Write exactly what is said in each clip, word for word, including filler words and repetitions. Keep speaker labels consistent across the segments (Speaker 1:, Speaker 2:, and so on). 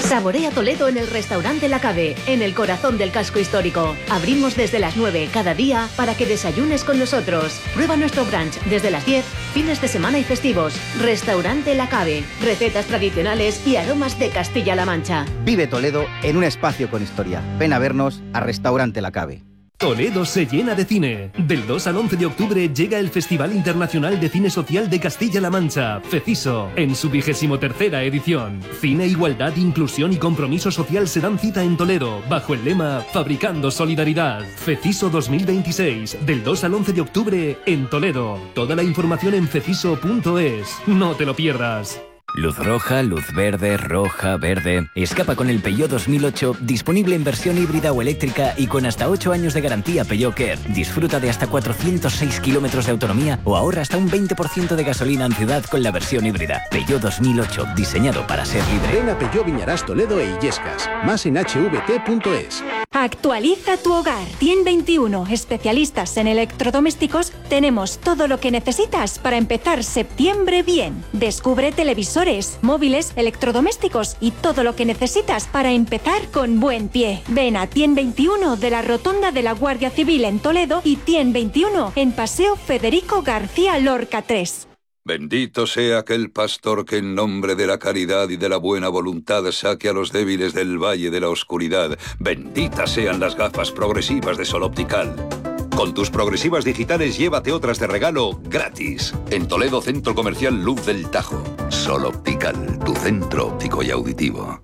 Speaker 1: Saborea Toledo en el restaurante La Cave, en el corazón del casco histórico. Abrimos desde las nueve cada día para que desayunes con nosotros. Prueba nuestro brunch desde las diez, fines de semana y festivos. Restaurante La Cave, recetas tradicionales y aromas de Castilla-La Mancha.
Speaker 2: Vive Toledo en un espacio con historia. Ven a vernos a Restaurante La Cave.
Speaker 3: Toledo se llena de cine. Del dos al once de octubre llega el Festival Internacional de Cine Social de Castilla-La Mancha, FECISO, en su vigésimo tercera edición. Cine, igualdad, inclusión y compromiso social se dan cita en Toledo, bajo el lema Fabricando Solidaridad. FECISO dos mil veintiséis, del dos al once de octubre en Toledo. Toda la información en feciso punto es. No te lo pierdas.
Speaker 4: Luz roja, luz verde, roja, verde. Escapa con el Peugeot dos mil ocho, disponible en versión híbrida o eléctrica y con hasta ocho años de garantía Peugeot Care. Disfruta de hasta cuatrocientos seis kilómetros de autonomía o ahorra hasta un veinte por ciento de gasolina en ciudad con la versión híbrida. Peugeot dos mil ocho, diseñado para ser libre.
Speaker 5: Ven a Peugeot Viñarás Toledo e Illescas. Más en hache ve te punto es.
Speaker 6: Actualiza tu hogar. Tien veintiuno, especialistas en electrodomésticos, tenemos todo lo que necesitas para empezar septiembre bien. Descubre televisores, móviles, electrodomésticos y todo lo que necesitas para empezar con buen pie. Ven a Tien veintiuno de la Rotonda de la Guardia Civil en Toledo y Tien veintiuno en Paseo Federico García Lorca tres.
Speaker 7: Bendito sea aquel pastor que en nombre de la caridad y de la buena voluntad saque a los débiles del valle de la oscuridad. Benditas sean las gafas progresivas de Sol Optical. Con tus progresivas digitales llévate otras de regalo gratis. En Toledo, Centro Comercial Luz del Tajo. Sol Optical, tu centro óptico y auditivo.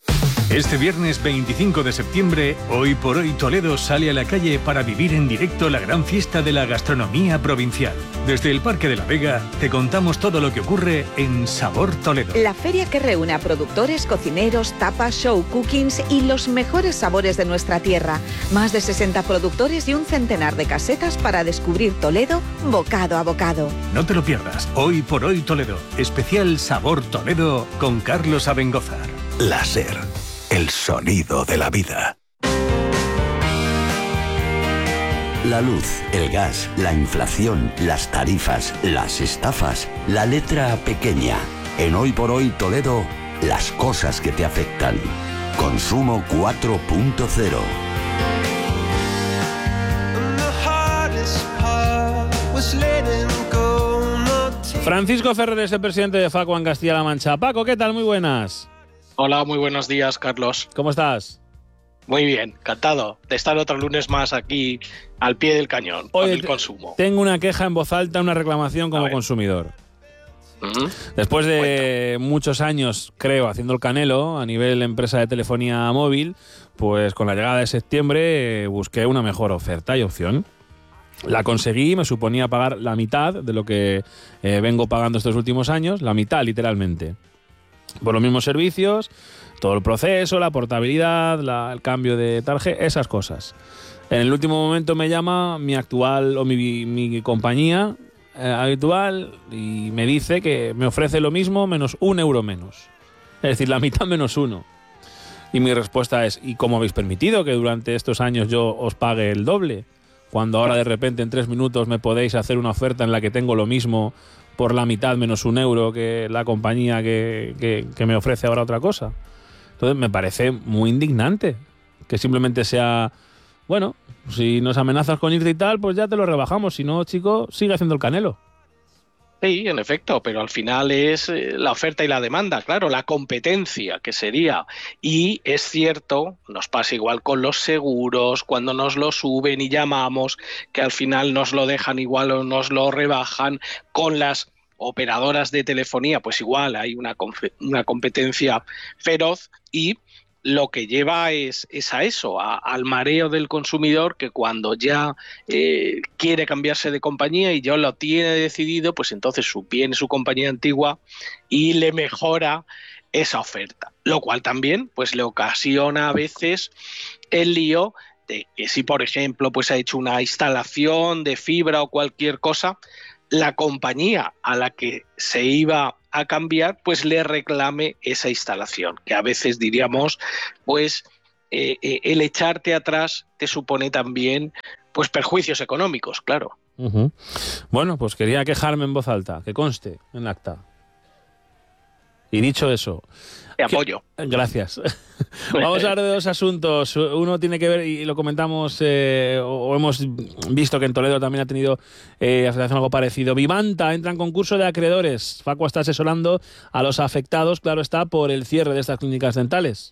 Speaker 8: Este viernes veinticinco de septiembre, Hoy por Hoy Toledo sale a la calle para vivir en directo la gran fiesta de la gastronomía provincial. Desde el Parque de la Vega te contamos todo lo que ocurre en Sabor Toledo.
Speaker 9: La feria que reúne a productores, cocineros, tapas, show, cookings y los mejores sabores de nuestra tierra. Más de sesenta productores y un centenar de casetas para descubrir Toledo bocado a bocado.
Speaker 8: No te lo pierdas. Hoy por Hoy Toledo. Especial Sabor Toledo con Carlos Abengozar.
Speaker 10: Láser. El sonido de la vida. La luz, el gas, la inflación, las tarifas, las estafas, la letra pequeña. En Hoy por Hoy Toledo, las cosas que te afectan. Consumo cuatro punto cero.
Speaker 11: Francisco Ferrer es el presidente de Facua en Castilla-La Mancha. Paco, ¿qué tal? Muy buenas.
Speaker 12: Hola, muy buenos días, Carlos.
Speaker 11: ¿Cómo estás?
Speaker 12: Muy bien, encantado de estar otro lunes más aquí al pie del cañón. Oye, con el consumo.
Speaker 11: Tengo una queja en voz alta, una reclamación como consumidor. Uh-huh. Después de Cuenta. muchos años, creo, haciendo el canelo a nivel empresa de telefonía móvil, pues con la llegada de septiembre eh, busqué una mejor oferta y opción. La conseguí, me suponía pagar la mitad de lo que eh, vengo pagando estos últimos años, la mitad literalmente. Por los mismos servicios, todo el proceso, la portabilidad, la, el cambio de tarjeta, esas cosas. En el último momento me llama mi actual o mi, mi compañía eh, habitual y me dice que me ofrece lo mismo menos un euro menos. Es decir, la mitad menos uno. Y mi respuesta es, ¿y cómo habéis permitido que durante estos años yo os pague el doble? Cuando ahora de repente en tres minutos me podéis hacer una oferta en la que tengo lo mismo por la mitad menos un euro que la compañía que, que, que me ofrece ahora otra cosa. Entonces me parece muy indignante que simplemente sea, bueno, si nos amenazas con irte y tal, pues ya te lo rebajamos. Si no, chico, sigue haciendo el canelo.
Speaker 12: Sí, en efecto, pero al final es la oferta y la demanda, claro, la competencia que sería. Y es cierto, nos pasa igual con los seguros, cuando nos lo suben y llamamos, que al final nos lo dejan igual o nos lo rebajan. Con las operadoras de telefonía, pues igual hay una, una competencia feroz y lo que lleva es, es a eso, a, al mareo del consumidor que cuando ya eh, quiere cambiarse de compañía y ya lo tiene decidido, pues entonces su, viene su compañía antigua y le mejora esa oferta. Lo cual también pues le ocasiona a veces el lío de que si, por ejemplo, pues ha hecho una instalación de fibra o cualquier cosa, la compañía a la que se iba a cambiar, pues le reclame esa instalación, que a veces diríamos, pues eh, eh, el echarte atrás te supone también pues perjuicios económicos, claro.
Speaker 11: Uh-huh. Bueno, pues quería quejarme en voz alta, que conste en acta. Y dicho eso,
Speaker 12: Te apoyo.
Speaker 11: Gracias. Vamos a hablar de dos asuntos. Uno tiene que ver, y lo comentamos, eh, o hemos visto que en Toledo también ha tenido eh, afectación algo parecido. Vivanta entra en concurso de acreedores. Facua está asesorando a los afectados, claro está, por el cierre de estas clínicas dentales.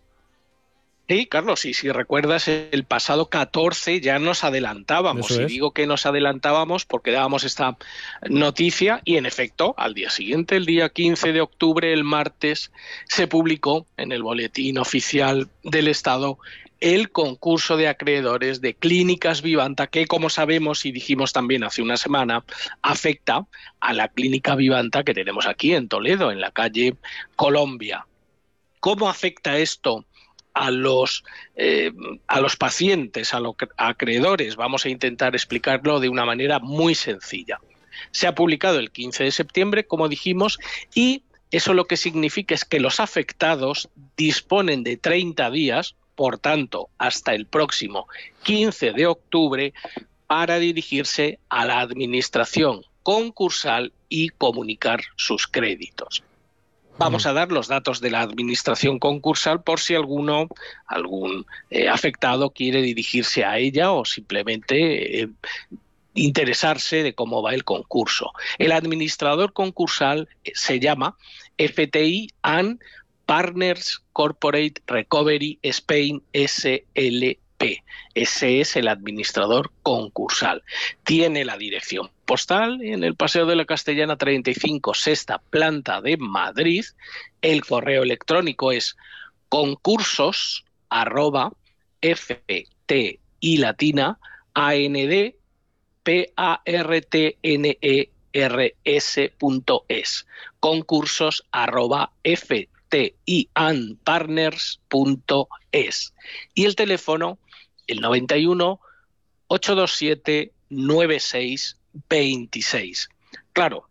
Speaker 12: Sí, Carlos, y si recuerdas, el pasado catorce ya nos adelantábamos.
Speaker 11: Eso
Speaker 12: y
Speaker 11: es.
Speaker 12: digo que nos adelantábamos porque dábamos esta noticia y, en efecto, al día siguiente, el día quince de octubre, el martes, se publicó en el Boletín Oficial del Estado el concurso de acreedores de Clínicas Vivanta, que, como sabemos y dijimos también hace una semana, afecta a la Clínica Vivanta que tenemos aquí en Toledo, en la calle Colombia. ¿Cómo afecta esto a los, eh, a los pacientes, a los acreedores? Vamos a intentar explicarlo de una manera muy sencilla. Se ha publicado el quince de septiembre, como dijimos, y eso lo que significa es que los afectados disponen de treinta días, por tanto, hasta el próximo quince de octubre, para dirigirse a la administración concursal y comunicar sus créditos. Vamos a dar los datos de la administración concursal por si alguno, algún eh, afectado quiere dirigirse a ella o simplemente eh, interesarse de cómo va el concurso. El administrador concursal se llama F T I and Partners Corporate Recovery Spain S L P. Ese es el administrador concursal. Tiene la dirección postal en el Paseo de la Castellana treinta y cinco, sexta planta de Madrid. El correo electrónico es concursos arroba f t i latina a n d p a r t n e r s punto es. concursos arroba f t i and partners punto es. Y el teléfono, el noventa y uno, ochocientos veintisiete, noventa y seis veintiséis. Claro,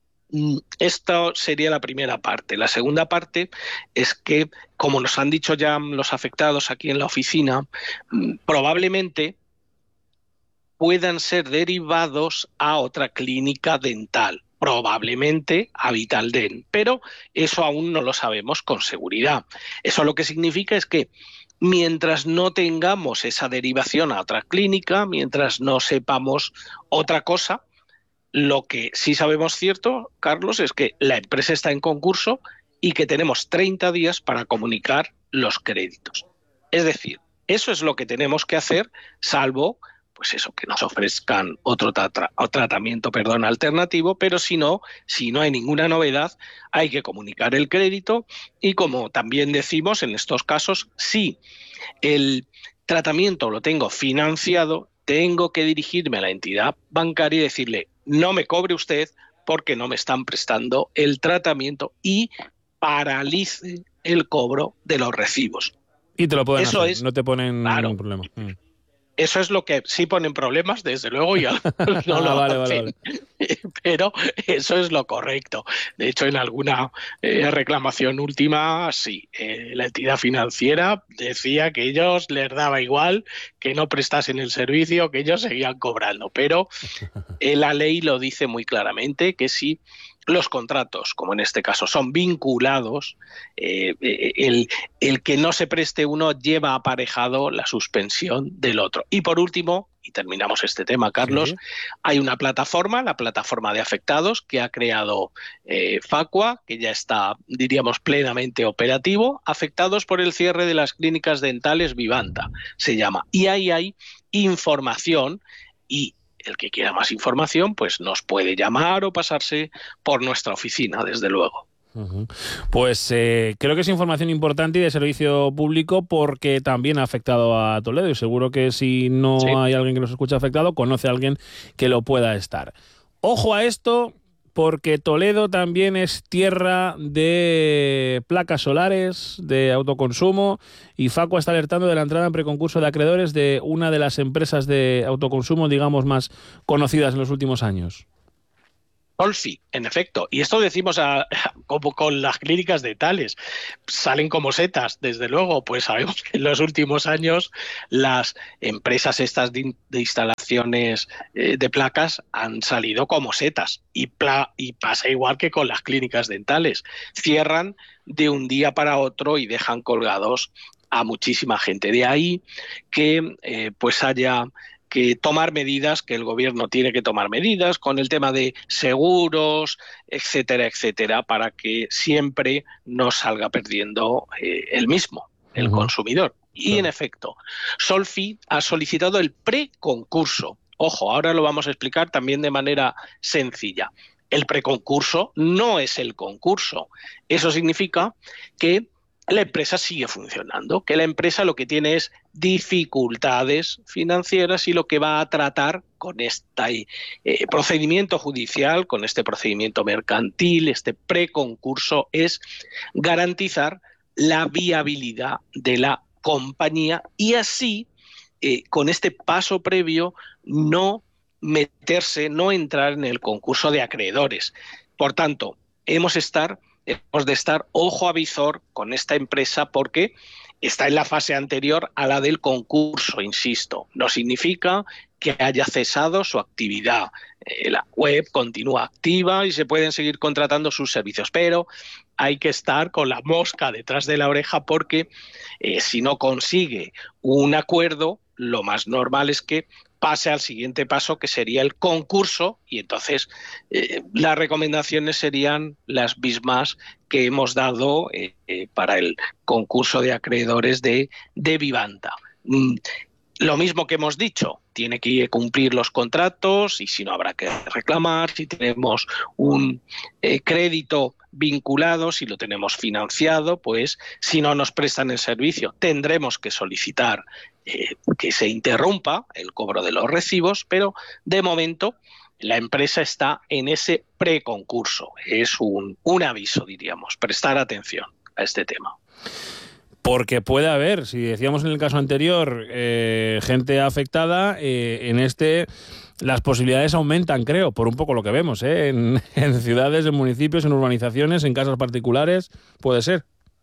Speaker 12: esto sería la primera parte. La segunda parte es que, como nos han dicho ya los afectados aquí en la oficina, probablemente puedan ser derivados a otra clínica dental, probablemente a Vitalden, pero eso aún no lo sabemos con seguridad. Eso lo que significa es que mientras no tengamos esa derivación a otra clínica, mientras no sepamos otra cosa, lo que sí sabemos cierto, Carlos, es que la empresa está en concurso y que tenemos treinta días para comunicar los créditos. Es decir, eso es lo que tenemos que hacer, salvo pues eso, que nos ofrezcan otro tra- o tratamiento perdón, alternativo, pero si no, si no hay ninguna novedad, hay que comunicar el crédito y, como también decimos en estos casos, si el tratamiento lo tengo financiado, tengo que dirigirme a la entidad bancaria y decirle: no me cobre usted porque no me están prestando el tratamiento, y paralice el cobro de los recibos.
Speaker 11: Y te lo pueden
Speaker 12: Eso
Speaker 11: hacer,
Speaker 12: es,
Speaker 11: no te ponen
Speaker 12: claro,
Speaker 11: ningún problema. Mm.
Speaker 12: Eso es lo que sí ponen problemas, desde luego, y no
Speaker 11: Ah,
Speaker 12: lo
Speaker 11: vale,
Speaker 12: hacen.
Speaker 11: vale, vale.
Speaker 12: Pero eso es lo correcto. De hecho, en alguna eh, reclamación última, sí, eh, la entidad financiera decía que ellos les daba igual que no prestasen el servicio, que ellos seguían cobrando. Pero eh, la ley lo dice muy claramente, que si los contratos, como en este caso, son vinculados, eh, el, el que no se preste uno lleva aparejado la suspensión del otro. Y por último, y terminamos este tema, Carlos, sí. Hay una plataforma, la plataforma de afectados, que ha creado eh, Facua, que ya está, diríamos, plenamente operativo, afectados por el cierre de las clínicas dentales Vivanta, se llama. Y ahí hay información, y el que quiera más información, pues nos puede llamar o pasarse por nuestra oficina, desde luego.
Speaker 11: Uh-huh. Pues eh, creo que es información importante y de servicio público, porque también ha afectado a Toledo, y seguro que si no sí. hay alguien que nos escucha afectado, conoce a alguien que lo pueda estar. Ojo a esto, porque Toledo también es tierra de placas solares, de autoconsumo, y Facua está alertando de la entrada en preconcurso de acreedores de una de las empresas de autoconsumo, digamos, más conocidas en los últimos años.
Speaker 12: Olfi, en efecto, y esto decimos a, como con las clínicas dentales, salen como setas, desde luego, pues sabemos que en los últimos años las empresas estas de, de instalación instalaciones eh, de placas han salido como setas. Y, pla- y pasa igual que con las clínicas dentales. Cierran de un día para otro y dejan colgados a muchísima gente. De ahí que eh, pues haya que tomar medidas, que el gobierno tiene que tomar medidas con el tema de seguros, etcétera, etcétera, para que siempre no salga perdiendo eh, el mismo, el uh-huh. consumidor. Y sí. en efecto, Solfi ha solicitado el preconcurso. Ojo, ahora lo vamos a explicar también de manera sencilla. El preconcurso no es el concurso. Eso significa que la empresa sigue funcionando, que la empresa lo que tiene es dificultades financieras y lo que va a tratar con este eh, procedimiento judicial, con este procedimiento mercantil, este preconcurso, es garantizar la viabilidad de la compañía y así, eh, con este paso previo, no meterse, no entrar en el concurso de acreedores. Por tanto, hemos de estar Hemos de estar ojo a visor con esta empresa porque está en la fase anterior a la del concurso, insisto. No significa que haya cesado su actividad. Eh, la web continúa activa y se pueden seguir contratando sus servicios, pero hay que estar con la mosca detrás de la oreja porque eh, si no consigue un acuerdo, lo más normal es que pase al siguiente paso, que sería el concurso, y entonces eh, las recomendaciones serían las mismas que hemos dado eh, eh, para el concurso de acreedores de, de Vivanta. Mm, lo mismo que hemos dicho, tiene que cumplir los contratos y si no habrá que reclamar, si tenemos un eh, crédito vinculado, si lo tenemos financiado, pues si no nos prestan el servicio tendremos que solicitar eh, que se interrumpa el cobro de los recibos, pero de momento la empresa está en ese preconcurso. Es un, un aviso, diríamos, prestar atención a este tema.
Speaker 11: Porque puede haber, si decíamos en el caso anterior, eh, gente afectada, eh, en este las posibilidades aumentan, creo, por un poco lo que vemos, ¿eh? en, en ciudades, en municipios, en urbanizaciones, en casas particulares, puede ser.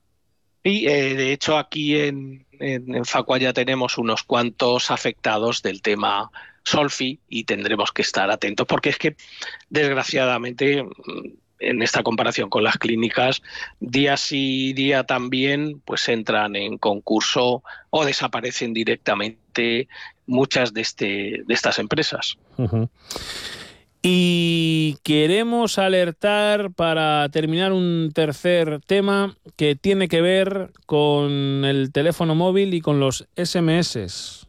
Speaker 12: Sí, eh, de hecho aquí en, en, en Facua ya tenemos unos cuantos afectados del tema Solfi y tendremos que estar atentos porque es que, desgraciadamente, en esta comparación con las clínicas, día sí día también pues entran en concurso o desaparecen directamente muchas de, este, de estas empresas.
Speaker 11: Uh-huh. Y queremos alertar para terminar un tercer tema que tiene que ver con el teléfono móvil y con los ese eme ese.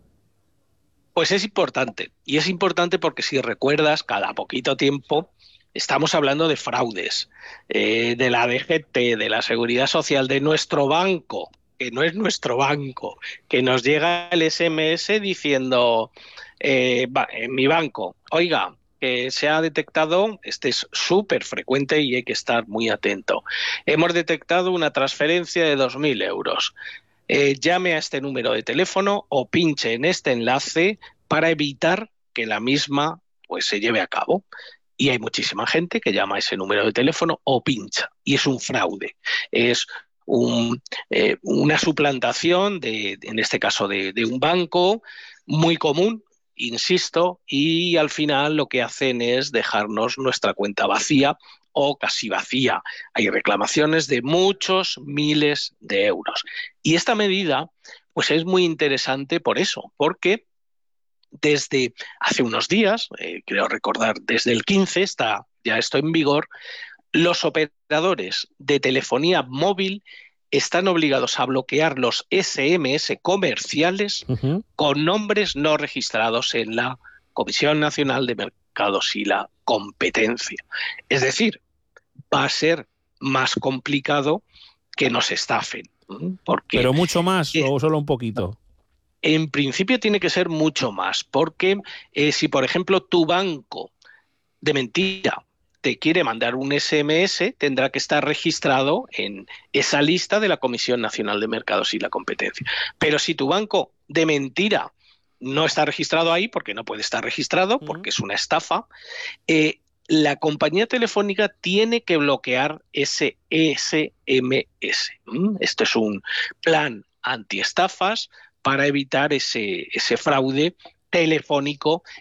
Speaker 12: Pues es importante, y es importante porque si recuerdas, cada poquito tiempo estamos hablando de fraudes, eh, de la D G T, de la Seguridad Social, de nuestro banco, que no es nuestro banco, que nos llega el ese eme ese diciendo, eh, en mi banco, oiga, que se ha detectado, este es súper frecuente y hay que estar muy atento, hemos detectado una transferencia de dos mil euros. Eh, llame a este número de teléfono o pinche en este enlace para evitar que la misma pues, se lleve a cabo. Y hay muchísima gente que llama a ese número de teléfono o pincha. Y es un fraude. Es un, eh, una suplantación, de, en este caso de, de un banco, muy común, insisto, y al final lo que hacen es dejarnos nuestra cuenta vacía o casi vacía. Hay reclamaciones de muchos miles de euros. Y esta medida pues es muy interesante por eso, porque desde hace unos días, eh, creo recordar desde el quince, está ya esto en vigor, los operadores de telefonía móvil están obligados a bloquear los ese eme ese comerciales uh-huh. con nombres no registrados en la Comisión Nacional de Mercados y la Competencia. Es decir, va a ser más complicado que nos estafen. Porque,
Speaker 11: ¿pero mucho más eh, o solo un poquito?
Speaker 12: En principio tiene que ser mucho más, porque eh, si, por ejemplo, tu banco de mentira te quiere mandar un ese eme ese, tendrá que estar registrado en esa lista de la Comisión Nacional de Mercados y la Competencia. Pero si tu banco de mentira no está registrado ahí, porque no puede estar registrado, porque es una estafa, eh, la compañía telefónica tiene que bloquear ese ese eme ese. ¿Mm? Esto es un plan antiestafas para evitar ese, ese fraude telefónico